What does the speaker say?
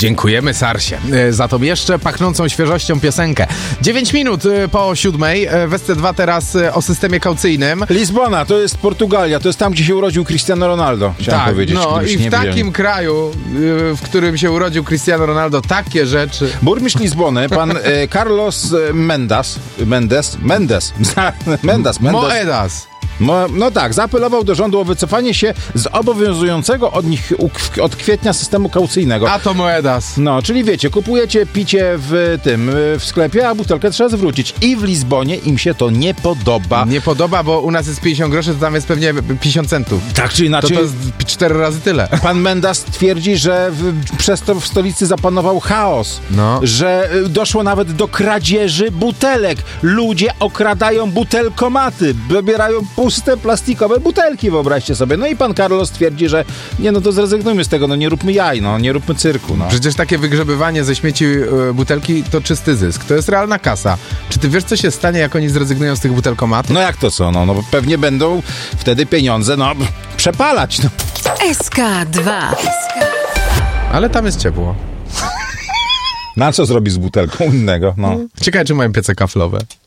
Dziękujemy Sarsie za tą jeszcze pachnącą świeżością piosenkę. 9 minut po 7. W SC2 teraz o systemie kaucyjnym. Lizbona, to jest Portugalia, to jest tam, gdzie się urodził Cristiano Ronaldo. Chciałem powiedzieć. No i w takim kraju, w którym się urodził Cristiano Ronaldo, takie rzeczy. Burmistrz Lizbony, pan Carlos Mendes. Moedas. No tak, zaapelował do rządu o wycofanie się z obowiązującego od kwietnia systemu kaucyjnego. A to Moedas. No, czyli wiecie, kupujecie picie w sklepie, a butelkę trzeba zwrócić. I w Lizbonie im się to nie podoba. Nie podoba, bo u nas jest 50 groszy, to tam jest pewnie 50 centów. Tak czy inaczej. To jest 4 razy tyle. Pan Mendes twierdzi, że przez to w stolicy zapanował chaos. No. Że doszło nawet do kradzieży butelek. Ludzie okradają butelkomaty, wybierają puste plastikowe butelki, wyobraźcie sobie. No i pan Carlos twierdzi, że to zrezygnujmy z tego, nie róbmy jaj, nie róbmy cyrku. Przecież takie wygrzebywanie ze śmieci butelki to czysty zysk. To jest realna kasa. Czy ty wiesz, co się stanie, jak oni zrezygnują z tych butelkomatów? No jak to co? No pewnie będą wtedy pieniądze, przepalać. SK2. Ale tam jest ciepło. Na co zrobi z butelką innego? Ciekawe, czy mają piece kaflowe.